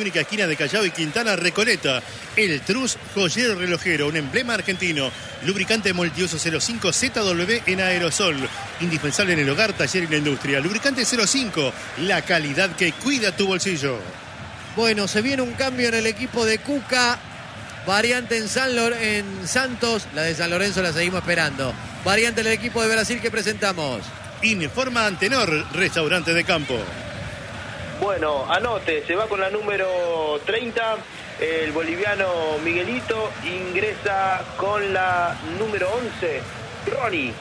única esquina de Callao y Quintana, Recoleta. El Trus Joyero Relojero, un emblema argentino. Lubricante multiuso 05 ZW en aerosol. Indispensable en el hogar, taller y la industria. Lubricante 05, la calidad que cuida tu bolsillo. Bueno, se viene un cambio en el equipo de Cuca. Variante en Santos. La de San Lorenzo la seguimos esperando. Variante en el equipo de Brasil que presentamos. Informa Antenor, restaurante de campo. Bueno, anote, se va con la número 30, el boliviano Miguelito, ingresa con la número 11, Ronnie.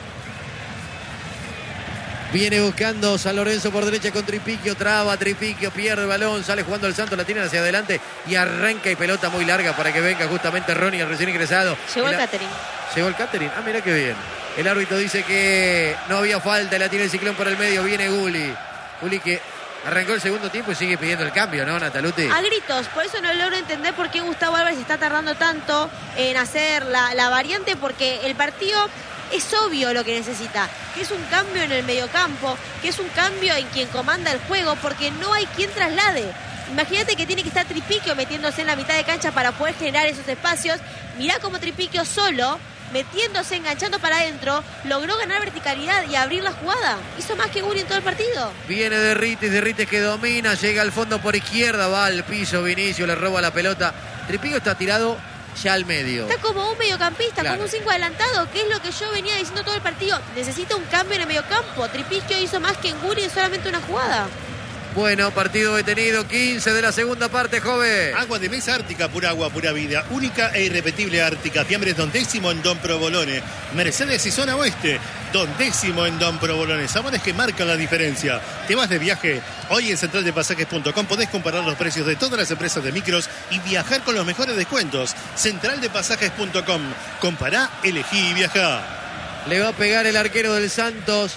Viene buscando San Lorenzo por derecha con Tripiquio, traba Tripiquio, pierde el balón, sale jugando el Santos, la tiran hacia adelante y arranca y pelota muy larga para que venga justamente Ronnie, el recién ingresado. Llegó el catering. Llegó el catering, mira qué bien. El árbitro dice que no había falta, la tira el Ciclón por el medio, viene Gulli. Gulli que arrancó el segundo tiempo y sigue pidiendo el cambio, ¿no, Nataluti? A gritos, por eso no logro entender por qué Gustavo Álvarez está tardando tanto en hacer la variante, porque el partido es obvio lo que necesita, que es un cambio en el mediocampo, que es un cambio en quien comanda el juego, porque no hay quien traslade. Imagínate que tiene que estar Tripiquio metiéndose en la mitad de cancha para poder generar esos espacios. Mirá cómo Tripiquio solo, metiéndose, enganchando para adentro, logró ganar verticalidad y abrir la jugada. Hizo más que Gulli en todo el partido. Viene Derrites que domina, llega al fondo por izquierda, va al piso Vinicio, le roba la pelota. Tripiquio está tirado ya al medio. Está como un mediocampista, claro, como un 5 adelantado, que es lo que yo venía diciendo todo el partido. Necesita un cambio en el mediocampo. Tripiquio hizo más que en Gulli en solamente una jugada. Bueno, partido detenido, 15 de la segunda parte, joven. Agua de mesa Ártica, pura agua, pura vida. Única e irrepetible Ártica. Fiambres Don Décimo en Don Provolone. Mercedes y Zona Oeste. Don Décimo en Don Provolone. Sabores que marcan la diferencia. ¿Te vas de viaje? Hoy en centraldepasajes.com podés comparar los precios de todas las empresas de micros y viajar con los mejores descuentos. Centraldepasajes.com. Compará, elegí y viajá. Le va a pegar el arquero del Santos.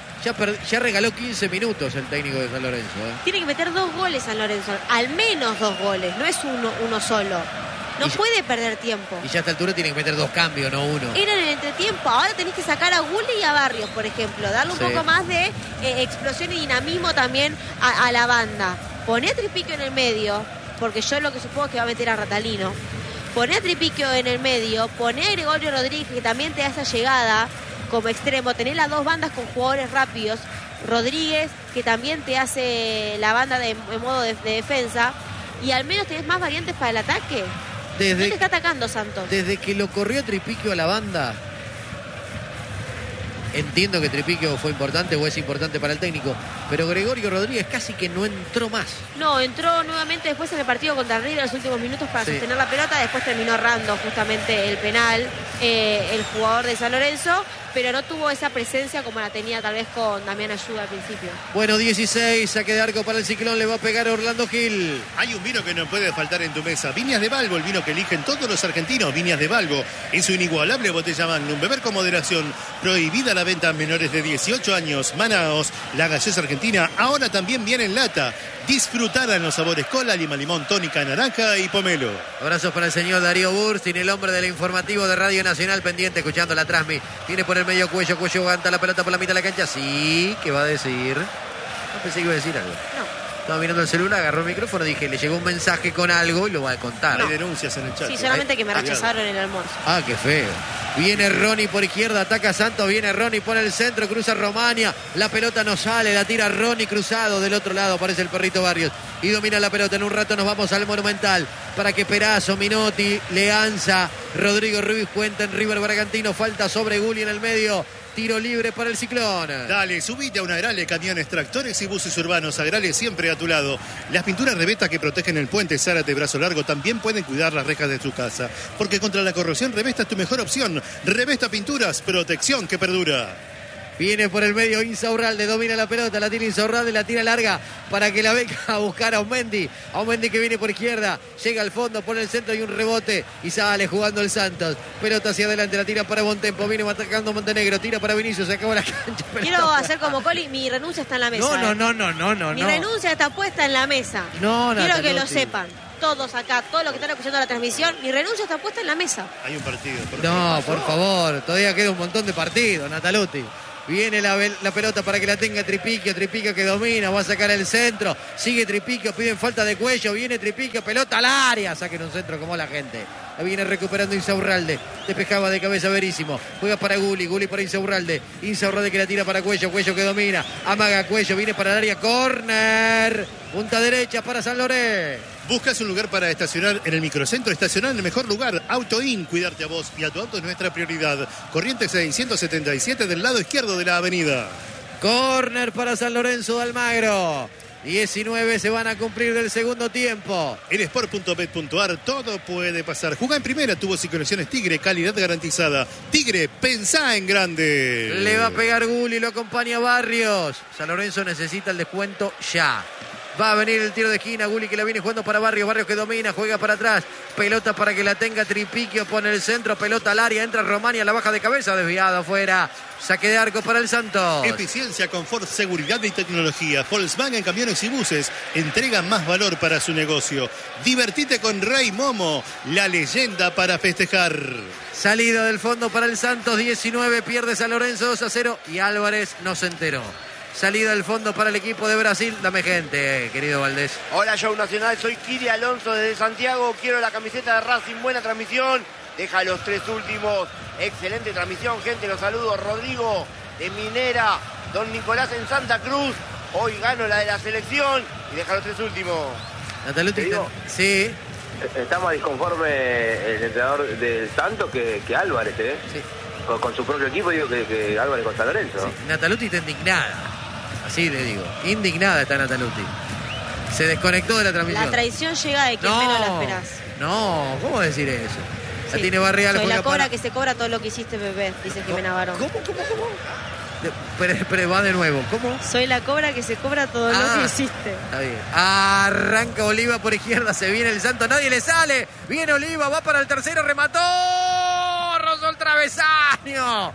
Ya regaló 15 minutos el técnico de San Lorenzo. Tiene que meter 2 goles San Lorenzo, al menos 2 goles, no es uno solo. No puede perder tiempo. Y ya a esta altura tiene que meter 2 cambios, no 1. Era en el entretiempo, ahora tenés que sacar a Gulli y a Barrios, por ejemplo, darle un poco más de explosión y dinamismo también a la banda. Poné a Tripiquio en el medio, porque yo lo que supongo es que va a meter a Ratalino. Poné a Tripiquio en el medio, poné a Gregorio Rodríguez, que también te da esa llegada como extremo, tenés las 2 bandas con jugadores rápidos. Rodríguez, que también te hace la banda en modo de defensa, y al menos tenés más variantes para el ataque. No te está atacando Santos. Desde que lo corrió Tripiquio a la banda, entiendo que Tripiquio fue importante o es importante para el técnico, pero Gregorio Rodríguez casi que no entró más. No, entró nuevamente después en el partido contra River en los últimos minutos para sostener la pelota, después terminó errando justamente el penal el jugador de San Lorenzo, pero no tuvo esa presencia como la tenía tal vez con Damián Ayuda al principio. Bueno, 16, saque de arco para el Ciclón, le va a pegar Orlando Gil. Hay un vino que no puede faltar en tu mesa. Viñas de Balbo, el vino que eligen todos los argentinos. Viñas de Balbo, en su inigualable botella Magnum. Beber con moderación, prohibida la venta a menores de 18 años. Manaos, la gaseosa argentina, ahora también viene en lata. Disfrutar en los sabores cola, lima, limón, tónica, naranja y pomelo. Abrazos para el señor Darío Burstin, el hombre del informativo de Radio Nacional, pendiente, escuchando la transmi. Viene por el medio Cuello aguanta la pelota por la mitad de la cancha. Sí, ¿qué va a decir? No pensé que iba a decir algo. No. Estaba mirando el celular, agarró el micrófono, dije, le llegó un mensaje con algo y lo va a contar. Hay denuncias en el chat. Sí, solamente que me rechazaron en el almuerzo. Ah, qué feo. Viene Ronnie por izquierda, ataca Santos, viene Ronnie por el centro, cruza Romania, la pelota no sale, la tira Ronnie cruzado, del otro lado aparece el perrito Barrios y domina la pelota. En un rato nos vamos al Monumental para que Perazo, Minotti, Leanza, Rodrigo Ruiz cuenten River Bragantino, falta sobre Gulli en el medio. Tiro libre para el Ciclón. Dale, subite a una Agrale, camiones, tractores y buses urbanos. Agrale siempre a tu lado. Las pinturas Revesta que protegen el puente Zárate Brazo Largo también pueden cuidar las rejas de tu casa. Porque contra la corrosión, Revesta es tu mejor opción. Revesta Pinturas, protección que perdura. Viene por el medio Insaurralde, domina la pelota, la tira Insaurralde, la tira larga para que la venga a buscar a Aumendi. Aumendi que viene por izquierda, llega al fondo, pone el centro y un rebote y sale jugando el Santos. Pelota hacia adelante, la tira para Bontempo, viene atacando Montenegro, tira para Vinicius, se acabó la cancha. Quiero hacer como Coli, mi renuncia está en la mesa. No. Mi renuncia está puesta en la mesa. Quiero que lo sepan. Todos acá, todos los que están escuchando la transmisión, mi renuncia está puesta en la mesa. Hay un partido. Por favor, todavía queda un montón de partidos, Nataluti. Viene la pelota para que la tenga Tripiquio. Tripiquio que domina, va a sacar el centro. Sigue Tripiquio, piden falta de Cuello. Viene Tripiquio, pelota al área. Saquen un centro como la gente. La viene recuperando Insaurralde. Despejaba de cabeza Verísimo. Juega para Gulli. Gulli para Insaurralde. Insaurralde que la tira para Cuello. Cuello que domina. Amaga Cuello. Viene para el área. Córner. Punta derecha para San Lorenzo. ¿Buscas un lugar para estacionar en el microcentro? Estacionar en el mejor lugar. AutoIn, cuidarte a vos y a tu auto es nuestra prioridad. Corrientes 677 del lado izquierdo de la avenida. Córner para San Lorenzo de Almagro. 19 se van a cumplir del segundo tiempo. En sport.bet.ar todo puede pasar. Jugá en primera, tubos y conexiones Tigre, calidad garantizada. Tigre, pensá en grande. Le va a pegar Gulli, lo acompaña Barrios. San Lorenzo necesita el descuento ya. Va a venir el tiro de esquina, Gulli que la viene jugando para Barrios, Barrios que domina, juega para atrás, pelota para que la tenga Tripiquio, pone el centro, pelota al área, entra Romania, la baja de cabeza, desviado afuera, saque de arco para el Santos. Eficiencia, confort, seguridad y tecnología. Volkswagen Camiones y Buses entrega más valor para su negocio. Divertite con Rey Momo, la leyenda para festejar. Salida del fondo para el Santos, 19, pierde San Lorenzo 2-0 y Álvarez no se enteró. Salida del fondo para el equipo de Brasil. Dame gente, querido Valdés. Hola, Show Nacional. Soy Kiri Alonso desde Santiago. Quiero la camiseta de Racing. Buena transmisión. Deja los 3 últimos. Excelente transmisión, gente. Los saludo. Rodrigo de Minera. Don Nicolás en Santa Cruz. Hoy gano la de la selección. Y deja los 3 últimos. Nataluti, sí. Está más disconforme el entrenador del Santos que Álvarez, ¿eh? Sí. Con su propio equipo, digo que Álvarez con San Lorenzo. Sí. Nataluti está indignada. Así le digo. Indignada está Nataluti. Se desconectó de la transmisión. La traición llega de quien menos la esperás. No, ¿cómo decir eso? Sí. La tiene Barrial. Soy la cobra que se cobra todo lo que hiciste, Pepe, dice Jimena Barón. ¿Cómo? Pero va de nuevo. ¿Cómo? Soy la cobra que se cobra todo lo que hiciste. Está bien. Arranca Oliva por izquierda, se viene el Santos, nadie le sale. Viene Oliva, va para el tercero, remató. Rozó el travesaño.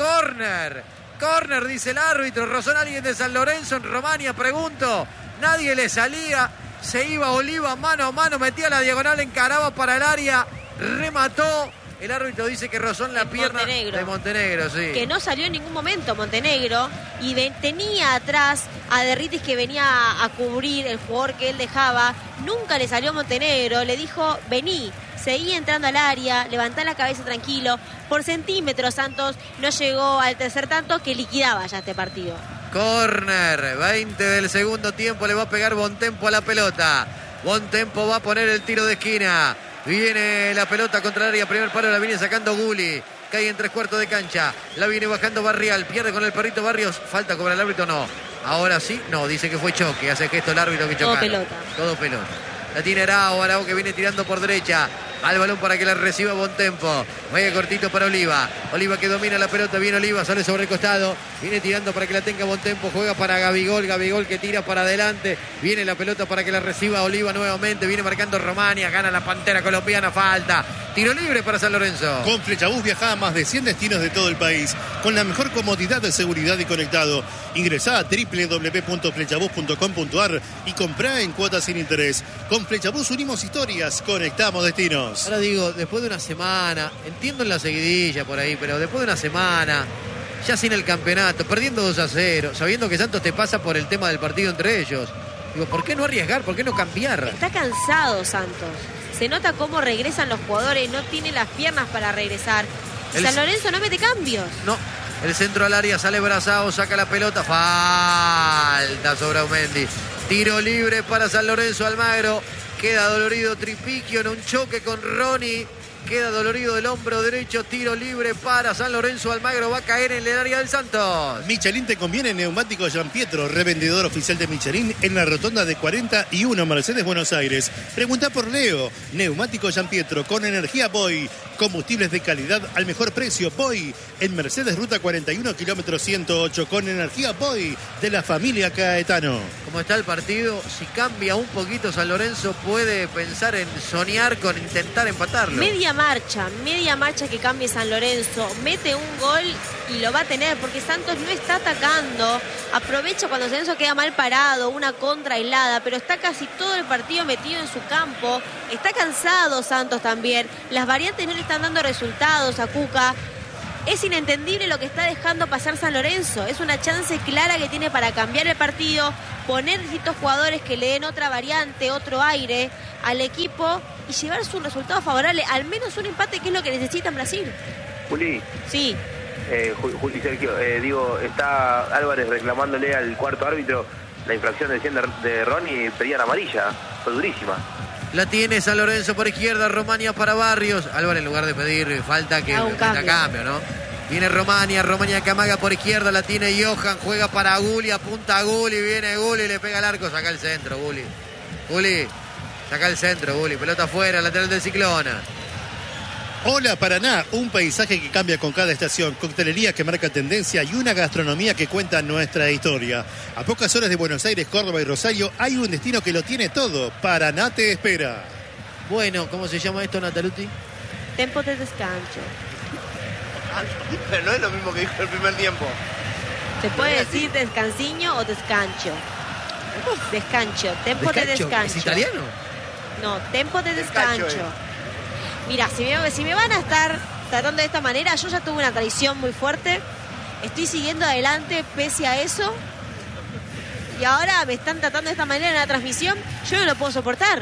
Corner, dice el árbitro. Rozó a alguien de San Lorenzo en Romania, pregunto. Nadie le salía. Se iba Oliva mano a mano, metía la diagonal, encaraba para el área, remató. El árbitro dice que rozó en la pierna de Montenegro, sí. Que no salió en ningún momento Montenegro y tenía atrás a Derritis que venía a cubrir el jugador que él dejaba. Nunca le salió Montenegro, le dijo, vení. Seguía entrando al área, levantá la cabeza tranquilo. Por centímetros Santos no llegó al tercer tanto que liquidaba ya este partido. Corner, 20 del segundo tiempo, le va a pegar Bontempo a la pelota. Bontempo va a poner el tiro de esquina. Viene la pelota contra el área, primer palo la viene sacando Gulli. Cae en 3/4 de cancha. La viene bajando Barrial, pierde con el perrito Barrios. Falta cobra el árbitro, no. Ahora sí, no, dice que fue choque. Hace gesto el árbitro que chocaron. Todo pelota. La tiene Arao que viene tirando por derecha. Al balón para que la reciba Bontempo. Vaya cortito para Oliva. Oliva que domina la pelota. Viene Oliva, sale sobre el costado. Viene tirando para que la tenga Bontempo. Juega para Gabigol. Gabigol que tira para adelante. Viene la pelota para que la reciba Oliva nuevamente. Viene marcando Romania. Gana la Pantera colombiana. Falta. Tiro libre para San Lorenzo. Con Flechabús viaja a más de 100 destinos de todo el país. Con la mejor comodidad de seguridad y conectado. Ingresá a www.flechabús.com.ar y comprá en cuotas sin interés. Con Flechabús unimos historias. Conectamos destinos. Ahora digo, después de una semana, entiendo en la seguidilla por ahí, pero después de una semana, ya sin el campeonato, perdiendo 2-0, sabiendo que Santos te pasa por el tema del partido entre ellos. Digo, ¿por qué no arriesgar? ¿Por qué no cambiar? Está cansado Santos. Se nota cómo regresan los jugadores, no tiene las piernas para regresar. San Lorenzo no mete cambios. No, el centro al área, sale Brazao, saca la pelota, falta sobre Aumendi. Tiro libre para San Lorenzo Almagro. Queda dolorido Tripiquio en un choque con Ronnie. Queda dolorido el hombro derecho. Tiro libre para San Lorenzo Almagro. Va a caer en el área del Santos. Michelin te conviene. Neumático Gianpietro, revendedor oficial de Michelin en la rotonda de 41 Mercedes, Buenos Aires. Pregunta por Leo. Neumático Gianpietro con energía Boy. Combustibles de calidad al mejor precio. Boy en Mercedes, ruta 41, kilómetro 108. Con energía Boy de la familia Caetano. Como está el partido, si cambia un poquito San Lorenzo puede pensar en soñar con intentar empatarlo. Media marcha que cambie San Lorenzo, mete un gol y lo va a tener porque Santos no está atacando, aprovecha cuando San Lorenzo queda mal parado, una contra aislada, pero está casi todo el partido metido en su campo, está cansado Santos también, las variantes no le están dando resultados a Cuca. Es inentendible lo que está dejando pasar San Lorenzo. Es una chance clara que tiene para cambiar el partido, poner distintos jugadores que le den otra variante, otro aire al equipo y llevarse un resultado favorable, al menos un empate, que es lo que necesita en Brasil. Juli. Sí. Juli Sergio, está Álvarez reclamándole al cuarto árbitro la infracción de Ronnie, pedían amarilla, fue durísima. La tiene San Lorenzo por izquierda, Romania para Barrios. Álvarez, en lugar de pedir falta, que cambio, ¿no? Viene Romania que amaga por izquierda, la tiene Johan, juega para Gulli, apunta a Gulli, viene Gulli, le pega al arco, saca el centro, Gulli, saca el centro, Gulli, pelota afuera, lateral del Ciclona. Hola Paraná, un paisaje que cambia con cada estación, coctelería que marca tendencia y una gastronomía que cuenta nuestra historia. A pocas horas de Buenos Aires, Córdoba y Rosario hay un destino que lo tiene todo. Paraná te espera. Bueno, ¿cómo se llama esto, Nataluti? Tempo de descanso. Pero no es lo mismo que dijo el primer tiempo. Se puede decir descansiño o descancho. Descancho, tempo de descanso. ¿Es italiano? No, tempo de descanso. Mira, si me van a estar tratando de esta manera, yo ya tuve una traición muy fuerte. Estoy siguiendo adelante pese a eso. Y ahora me están tratando de esta manera en la transmisión. Yo no lo puedo soportar.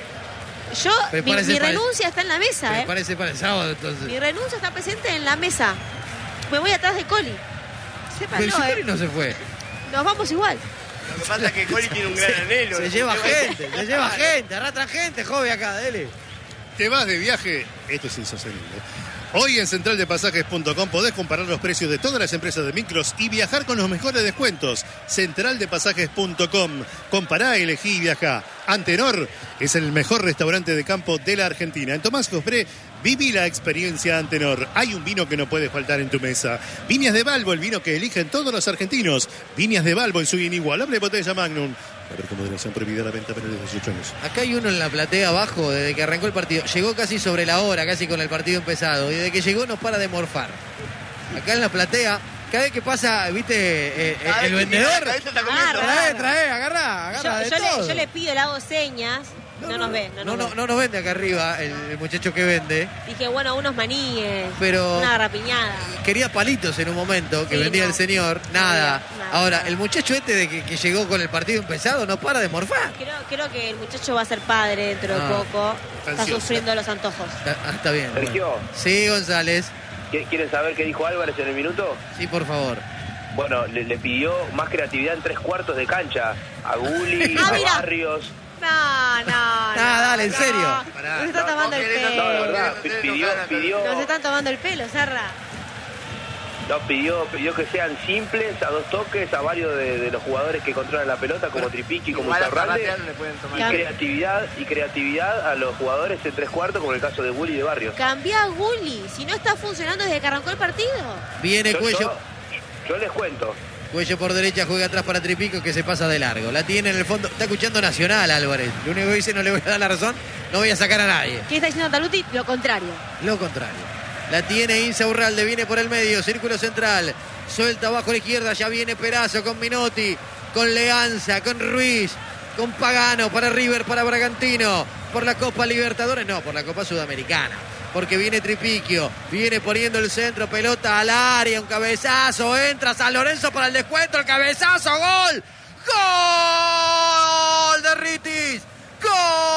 Mi renuncia está en la mesa, Parece para el sábado, entonces. Mi renuncia está presente en la mesa. Me voy atrás de Coli. Pero si Coli no se fue. Nos vamos igual. Lo que pasa es que Coli tiene un gran anhelo. Se lleva gente, arrastra gente, joven acá, dele. ¿Te vas de viaje? Esto es insostenible. Hoy en centraldepasajes.com podés comparar los precios de todas las empresas de micros y viajar con los mejores descuentos. Centraldepasajes.com. Compará, elegí y viajá. Antenor es el mejor restaurante de campo de la Argentina. En Tomás Cospré, viví la experiencia Antenor. Hay un vino que no puede faltar en tu mesa. Viñas de Balbo, el vino que eligen todos los argentinos. Viñas de Balbo en su inigualable botella Magnum. A ver, con moderación, prohibida la venta menores de 18 años. Acá hay uno en la platea abajo desde que arrancó el partido. Llegó casi sobre la hora, casi con el partido empezado. Y desde que llegó no para de morfar. Acá en la platea, cada vez que pasa, ¿viste? El vendedor. Trae, agarra. Yo le pido, le hago señas. No nos ve. No nos vende acá arriba el muchacho que vende. Dije, bueno, unos maníes, pero una garrapiñada. Quería palitos en un momento que vendía el señor. Nada. Ahora, el muchacho de que llegó con el partido empezado no para de morfar. Creo que el muchacho va a ser padre dentro de poco. Está sufriendo los antojos. Está bien. Sergio. Bueno. Sí, González. ¿Quieren saber qué dijo Álvarez en el minuto? Sí, por favor. Bueno, le pidió más creatividad en 3/4 de cancha. A Gulli, a Barrios. No, dale, en serio. Nos están tomando el pelo. No, de verdad, pidió. Nos están tomando el pelo, Serra. No, pidió que sean simples, a 2 toques, a varios de los jugadores que controlan la pelota, como Tripiqui, como Zarralde. Y creatividad a los jugadores en 3/4, como el caso de Gulli y de Barrios. Cambia a Gulli, si no está funcionando desde que arrancó el partido. Viene Cuello. Yo les cuento. Cuello por derecha, juega atrás para Tripico, que se pasa de largo. La tiene en el fondo. Está escuchando Nacional, Álvarez. Lo único que dice, no le voy a dar la razón, no voy a sacar a nadie. ¿Qué está diciendo Taluti? Lo contrario. La tiene Insaurralde, viene por el medio, círculo central. Suelta abajo a la izquierda, ya viene Perazo con Minotti, con Leanza, con Ruiz, con Pagano para River, para Bragantino. Por la Copa Libertadores, no, por la Copa Sudamericana. Porque viene Tripiquio, viene poniendo el centro, pelota al área, un cabezazo, entra San Lorenzo para el descuento, el cabezazo, gol, gol de Ritis, gol,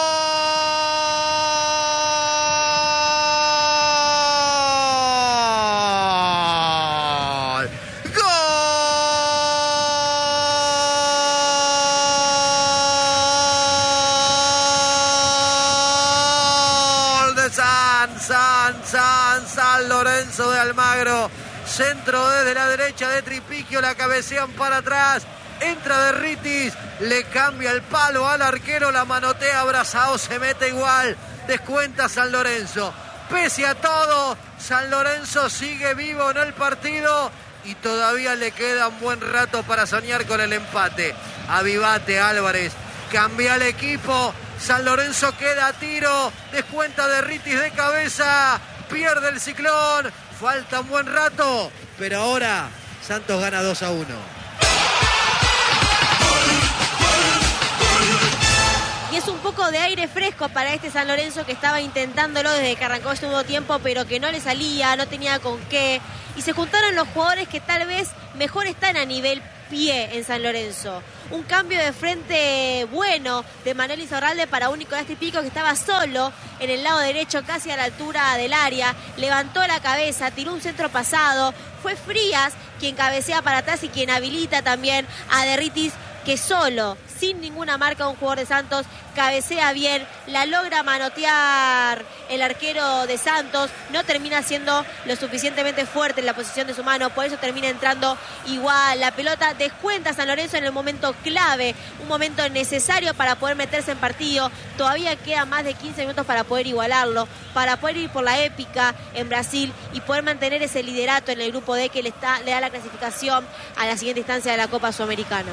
San Lorenzo de Almagro, centro desde la derecha de Tripiquio, la cabecean para atrás, entra de Ritis, le cambia el palo al arquero, la manotea, Brazao se mete igual, descuenta San Lorenzo. Pese a todo, San Lorenzo sigue vivo en el partido y todavía le queda un buen rato para soñar con el empate. Avivate, Álvarez, cambia el equipo. San Lorenzo queda a tiro, descuenta de Ritis de cabeza, pierde el Ciclón, falta un buen rato, pero ahora Santos gana 2-1. Y es un poco de aire fresco para este San Lorenzo que estaba intentándolo desde que arrancó este nuevo tiempo, pero que no le salía, no tenía con qué. Y se juntaron los jugadores que tal vez mejor están a nivel pie en San Lorenzo. Un cambio de frente bueno de Manuel Insaurralde para un Nicolás Tripico que estaba solo en el lado derecho, casi a la altura del área. Levantó la cabeza, tiró un centro pasado. Fue Frías quien cabecea para atrás y quien habilita también a Derritis, que solo, sin ninguna marca, un jugador de Santos cabecea bien, la logra manotear el arquero de Santos, no termina siendo lo suficientemente fuerte en la posición de su mano, por eso termina entrando igual la pelota. Descuenta San Lorenzo en el momento clave, un momento necesario para poder meterse en partido. Todavía quedan más de 15 minutos para poder igualarlo, para poder ir por la épica en Brasil y poder mantener ese liderato en el grupo D que le da la clasificación a la siguiente instancia de la Copa Sudamericana.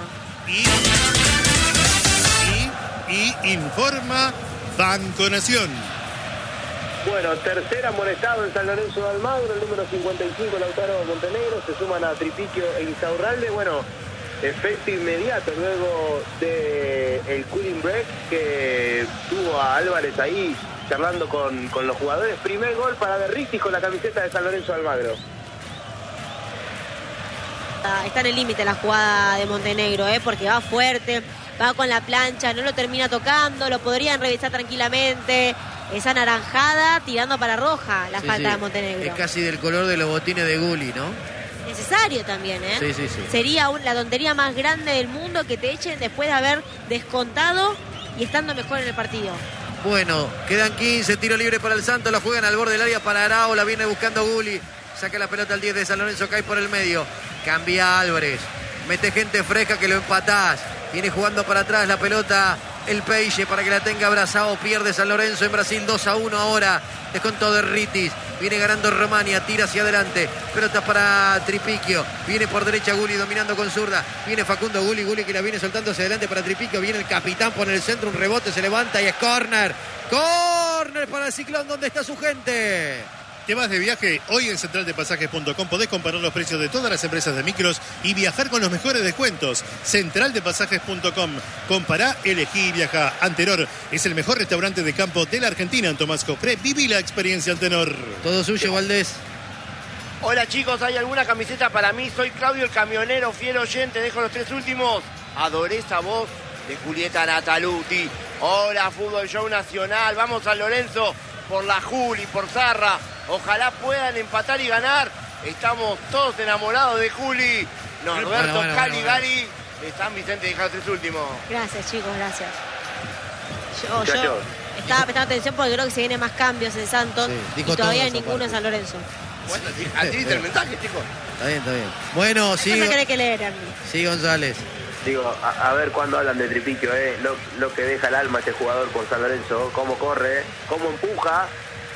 Y informa Banco Nación. Bueno, tercer amonestado en San Lorenzo de Almagro, el número 55, Lautaro Montenegro. Se suman a Tripiquio e Insaurralde. Bueno, efecto inmediato luego del cooling break que tuvo a Álvarez ahí charlando con los jugadores. Primer gol para Derritis con la camiseta de San Lorenzo de Almagro. Está en el límite la jugada de Montenegro, porque va fuerte, va con la plancha, no lo termina tocando, lo podrían revisar tranquilamente. Esa naranjada tirando para roja la falta de Montenegro. Es casi del color de los botines de Gulli, ¿no? Necesario también, Sí. Sería la tontería más grande del mundo que te echen después de haber descontado y estando mejor en el partido. Bueno, quedan 15, tiro libre para el Santos, la juegan al borde del área para Arao, la viene buscando Gulli. Saca la pelota al 10 de San Lorenzo, cae por el medio. Cambia Álvarez. Mete gente fresca que lo empatás. Viene jugando para atrás la pelota el Peixe para que la tenga abrazado. Pierde San Lorenzo en Brasil 2-1 ahora. Descontó Derritis. Viene ganando Romania. Tira hacia adelante. Pelota para Tripiquio. Viene por derecha Gulli dominando con zurda. Viene Facundo Gulli. Gulli que la viene soltando hacia adelante para Tripiquio. Viene el capitán por el centro. Un rebote. Se levanta y es córner. Córner para el Ciclón. ¿Dónde está su gente? Te vas de viaje, hoy en centraldepasajes.com podés comparar los precios de todas las empresas de micros y viajar con los mejores descuentos. Centraldepasajes.com. Compará, elegí y viajá. Antenor es el mejor restaurante de campo de la Argentina en Tomás Cofré. Viví la experiencia Antenor. Todo suyo, Valdés. Hola chicos, ¿hay alguna camiseta para mí? Soy Claudio el camionero, fiel oyente, dejo los tres últimos. Adoré esa voz de Julieta Nataluti. Hola, Fútbol Show Nacional, vamos San Lorenzo por la Juli, por Zarra. Ojalá puedan empatar y ganar. Estamos todos enamorados de Juli. Norberto Caligari. San Vicente deja los tres últimos. Gracias, chicos, gracias. Yo estaba prestando atención porque creo que se vienen más cambios en Santos y todavía ninguno en San Lorenzo. Bueno, al dice el mensaje, chicos. Está bien. Bueno, sí. No me que leer a mí. Sí, González. Digo, a ver cuándo hablan de Tripiquio, lo que deja el alma este jugador por San Lorenzo, cómo corre, cómo empuja.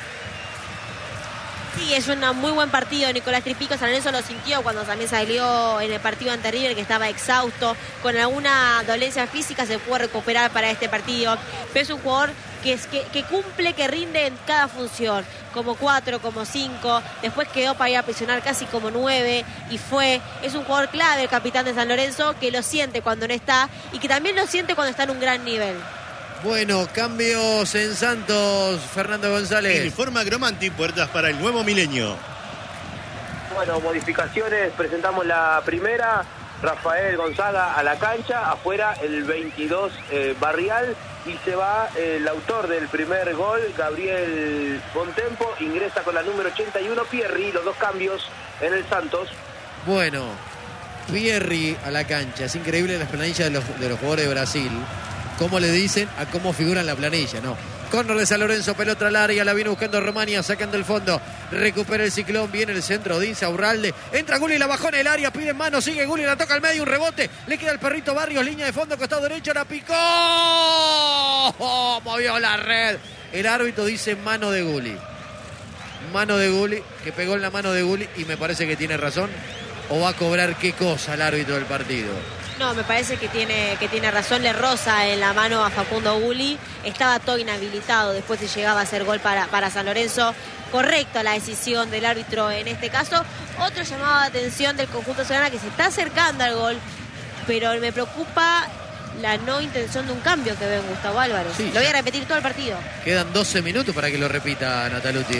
Sí, es un muy buen partido. Nicolás Tripico, San Lorenzo lo sintió cuando también salió en el partido anterior, que estaba exhausto, con alguna dolencia física, se pudo recuperar para este partido. Pero es un jugador que cumple, que rinde en cada función, como 4, como 5, después quedó para ir a presionar casi como 9 y es un jugador clave, el capitán de San Lorenzo, que lo siente cuando no está y que también lo siente cuando está en un gran nivel. Bueno, cambios en Santos, Fernando González. Informa Gromanti, puertas para el nuevo milenio. Bueno, modificaciones, presentamos la primera. Rafael Gonzaga a la cancha, afuera el 22 Barrial y se va el autor del primer gol, Gabriel Bontempo, ingresa con la número 81 Pierri, los dos cambios en el Santos. Bueno, Pierri a la cancha, es increíble las planillas de los jugadores de Brasil. ¿Cómo le dicen a cómo figuran la planilla? No. Córner de San Lorenzo, pelota al área, la viene buscando Romania, sacando el fondo. Recupera el Ciclón, viene el centro de Insaurralde. Entra Gulli, la bajó en el área, pide en mano, sigue Gulli, la toca al medio, un rebote. Le queda el perrito Barrios, línea de fondo, costado derecho, la picó. Movió la red. El árbitro dice mano de Gulli. Mano de Gulli, que pegó en la mano de Gulli y me parece que tiene razón. ¿O va a cobrar qué cosa el árbitro del partido? No, me parece que tiene razón, le roza en la mano a Facundo Gulli, estaba todo inhabilitado, después se llegaba a hacer gol para San Lorenzo. Correcta la decisión del árbitro en este caso. Otro llamado de atención del conjunto solana que se está acercando al gol, pero me preocupa la no intención de un cambio que ve en Gustavo Álvarez. Sí, lo voy a repetir todo el partido. Quedan 12 minutos para que lo repita Nataluti,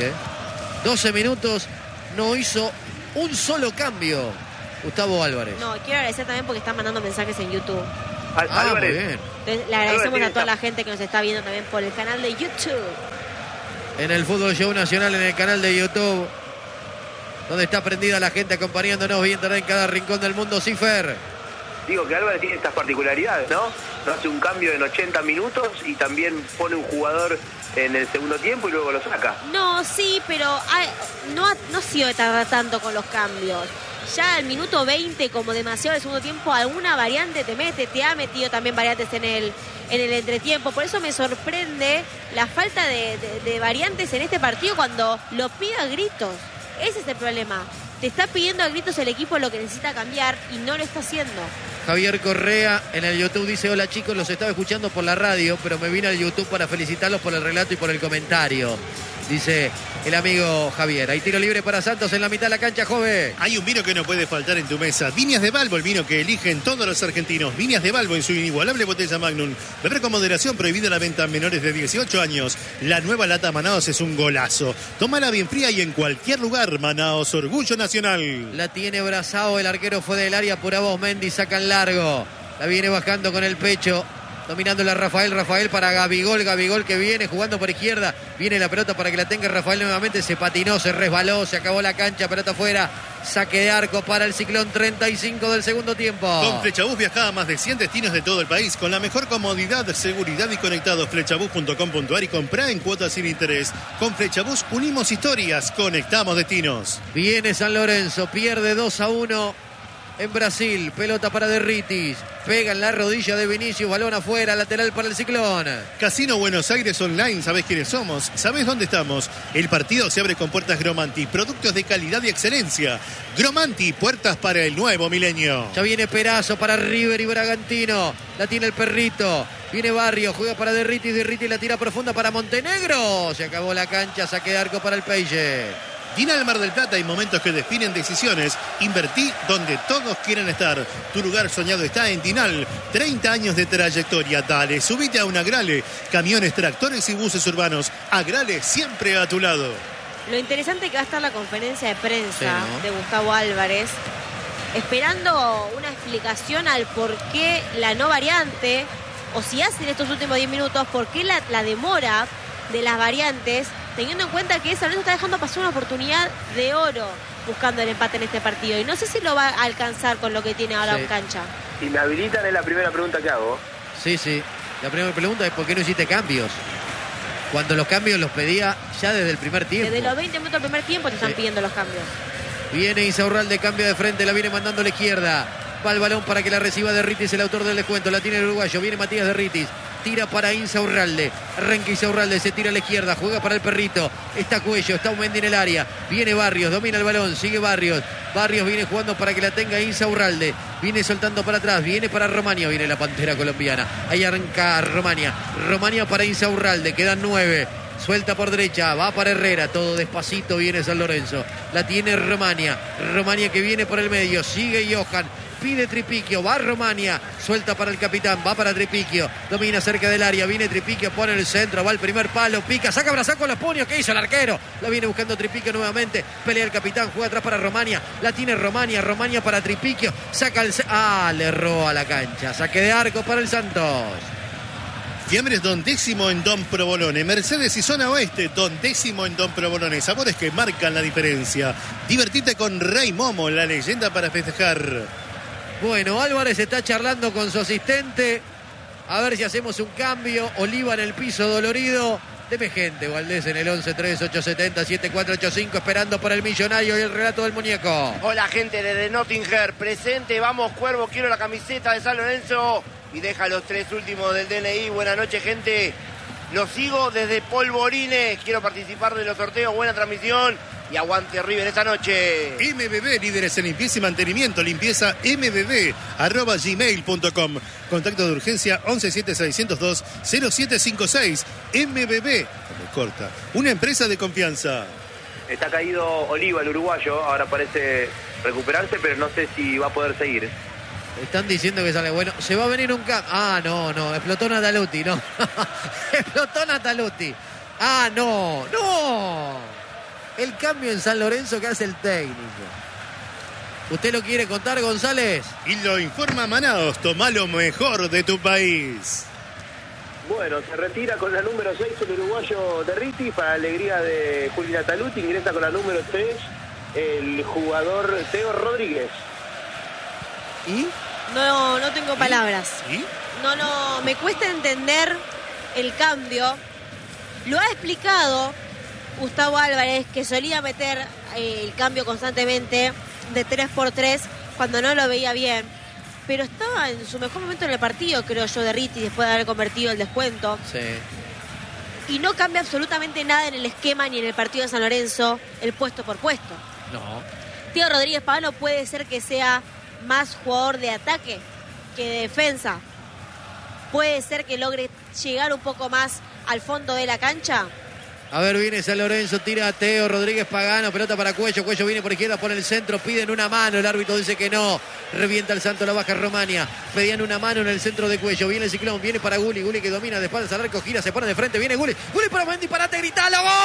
12 minutos, no hizo un solo cambio Gustavo Álvarez. No, quiero agradecer también porque están mandando mensajes en YouTube. Muy bien. Entonces, le agradecemos a toda la gente que nos está viendo también por el canal de YouTube. En el Fútbol Show Nacional, en el canal de YouTube, donde está prendida la gente acompañándonos, viéndonos en cada rincón del mundo. Cifer. Digo que Álvarez tiene estas particularidades, ¿no? No hace un cambio en 80 minutos y también pone un jugador en el segundo tiempo y luego lo saca. No, sí, pero no ha sido de tardar tanto con los cambios. Ya al minuto 20, como demasiado el segundo tiempo, alguna variante te mete, te ha metido también variantes en el entretiempo. Por eso me sorprende la falta de variantes en este partido cuando lo pide a gritos. Ese es el problema. Te está pidiendo a gritos el equipo lo que necesita cambiar y no lo está haciendo. Javier Correa en el YouTube dice: hola chicos, los estaba escuchando por la radio, pero me vine al YouTube para felicitarlos por el relato y por el comentario. Dice el amigo Javier. Hay tiro libre para Santos en la mitad de la cancha, Jove. Hay un vino que no puede faltar en tu mesa. Viñas de Balbo, el vino que eligen todos los argentinos. Viñas de Balbo en su inigualable botella Magnum. Beber con moderación, prohibida la venta a menores de 18 años. La nueva lata Manaos es un golazo. Tómala bien fría y en cualquier lugar. Manaos, orgullo nacional. La tiene Brazao, el arquero fue del área, por vos Mendy, sacan largo. La viene bajando con el pecho. Dominándola Rafael para Gabigol que viene jugando por izquierda. Viene la pelota para que la tenga Rafael nuevamente. Se patinó, se resbaló, se acabó la cancha. Pelota afuera. Saque de arco para el Ciclón, 35 del segundo tiempo. Con Flechabús viaja a más de 100 destinos de todo el país. Con la mejor comodidad, seguridad y conectados. Flechabús.com.ar y comprá en cuotas sin interés. Con Flechabús unimos historias, conectamos destinos. Viene San Lorenzo, pierde 2-1. En Brasil, pelota para Derritis. Pega en la rodilla de Vinicius, balón afuera, lateral para el Ciclón. Casino Buenos Aires Online, ¿sabés quiénes somos? ¿Sabés dónde estamos? El partido se abre con puertas Gromanti, productos de calidad y excelencia. Gromanti, puertas para el nuevo milenio. Ya viene Perazo para River y Bragantino. La tiene el perrito. Viene Barrio, juega para Derritis la tira profunda para Montenegro. Se acabó la cancha, saque de arco para el Peixe. Dinal Mar del Plata, hay momentos que definen decisiones. Invertí donde todos quieren estar. Tu lugar soñado está en Dinal. 30 años de trayectoria. Dale, subite a un Agrale. Camiones, tractores y buses urbanos. Agrale siempre a tu lado. Lo interesante que va a estar la conferencia de prensa de Gustavo Álvarez, esperando una explicación al por qué la no variante, o si hacen estos últimos 10 minutos, por qué la demora de las variantes, teniendo en cuenta que San Lorenzo está dejando pasar una oportunidad de oro buscando el empate en este partido. Y no sé si lo va a alcanzar con lo que tiene ahora en cancha. Si me habilitan es la primera pregunta que hago. Sí. La primera pregunta es: ¿por qué no hiciste cambios? Cuando los cambios los pedía ya desde el primer tiempo. Desde los 20 minutos del primer tiempo te están pidiendo los cambios. Viene Insaurralde, cambio de frente, la viene mandando a la izquierda. Va el balón para que la reciba Derritis, el autor del descuento. La tiene el uruguayo, viene Matías Derritis. Tira para Insaurralde. Arranca Insaurralde, se tira a la izquierda. Juega para el perrito. Está Cuello, está Mendy en el área. Viene Barrios, domina el balón, sigue Barrios. Barrios viene jugando para que la tenga Insaurralde. Viene soltando para atrás, viene para Romania. Viene la pantera colombiana. Ahí arranca Romania. Romania para Insaurralde, quedan 9. Suelta por derecha, va para Herrera, todo despacito viene San Lorenzo. La tiene Romania. Romania que viene por el medio, sigue Johan. Pide Tripiquio, va Romania, suelta para el capitán, va para Tripiquio, domina cerca del área, viene Tripiquio, pone el centro, va el primer palo, pica, saca Brazao con los puños, ¿qué hizo el arquero? La viene buscando Tripiquio nuevamente, pelea el capitán, juega atrás para Romania, la tiene Romania para Tripiquio, saca el... le erró a la cancha, saque de arco para el Santos. Fiambres Don Décimo en Don Provolone. Mercedes y Zona Oeste, Don Décimo en Don Provolone. Sabores que marcan la diferencia. Divertite con Rey Momo, la leyenda para festejar. Bueno, Álvarez está charlando con su asistente. A ver si hacemos un cambio. Oliva en el piso dolorido. Deme gente, Valdés en el 11-3-870-7485, esperando para el millonario y el relato del muñeco. Hola, gente desde Nottingham, presente. Vamos, Cuervo, quiero la camiseta de San Lorenzo. Y deja los 3 últimos del DNI. Buenas noches, gente. Los sigo desde Polvorines. Quiero participar de los sorteos. Buena transmisión. Y aguante River esta noche. MBB, líderes en limpieza y mantenimiento. Limpieza mbb@gmail.com. Contacto de urgencia 117602-0756. MBB, como corta. Una empresa de confianza. Está caído Oliva, el uruguayo. Ahora parece recuperarse, pero no sé si va a poder seguir. Están diciendo que sale bueno. Se va a venir un cambio. Ah, no. Explotó Nataluti, no. Explotó Nataluti. Ah, no. El cambio en San Lorenzo que hace el técnico. ¿Usted lo quiere contar, González? Y lo informa Manaos. Toma lo mejor de tu país. Bueno, se retira con la número 6 el uruguayo Derriti, para alegría de Juli Nataluti. Ingresa con la número 3 el jugador Teo Rodríguez. ¿Y? No tengo palabras. ¿Y? No, me cuesta entender el cambio. Lo ha explicado Gustavo Álvarez, que solía meter el cambio constantemente de 3x3 cuando no lo veía bien. Pero estaba en su mejor momento en el partido, creo yo, Derriti, después de haber convertido el descuento. Sí. Y no cambia absolutamente nada en el esquema ni en el partido de San Lorenzo, el puesto por puesto. No. Teo Rodríguez Pagano puede ser que sea más jugador de ataque que de defensa. Puede ser que logre llegar un poco más al fondo de la cancha. A ver, viene San Lorenzo, tira a Teo Rodríguez Pagano, pelota para Cuello viene por izquierda, por el centro, piden una mano, el árbitro dice que no, revienta el Santo, la baja Romania, pedían una mano en el centro de Cuello, viene el Ciclón, viene para Guli que domina de espaldas al arco, gira, se pone de frente, viene Guli para buen disparate, gritalo, ¡gol!